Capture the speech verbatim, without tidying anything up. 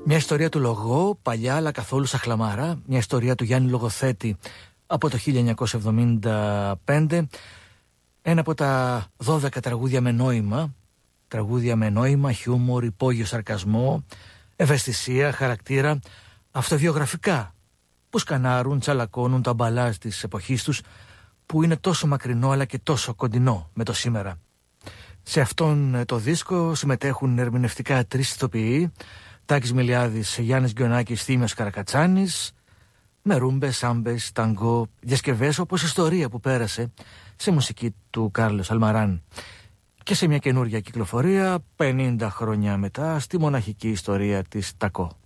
Μια ιστορία του Λογό, παλιά αλλά καθόλου σαν χλαμάρα. Μια ιστορία του Γιάννη Λογοθέτη από το χίλια εννιακόσια εβδομήντα πέντε. Ένα από τα δώδεκα τραγούδια με νόημα. Τραγούδια με νόημα, χιούμορ, υπόγειο σαρκασμό, ευαισθησία, χαρακτήρα, αυτοβιογραφικά, που σκανάρουν, τσαλακώνουν τα μπαλάζ της εποχής τους, που είναι τόσο μακρινό αλλά και τόσο κοντινό με το σήμερα. Σε αυτόν το δίσκο συμμετέχουν ερμηνευτικά τρεις ηθοποιοί, Τάκης Μιλιάδης, Γιάννης Γκιονάκης, Θήμιος Καρακατσάνης, με ρούμπες, σάμπες, ταγκό, διασκευές όπως ιστορία που πέρασε σε μουσική του Κάρλος Αλμαράν. Και σε μια καινούργια κυκλοφορία πενήντα χρόνια μετά στη μοναχική ιστορία της Τακό.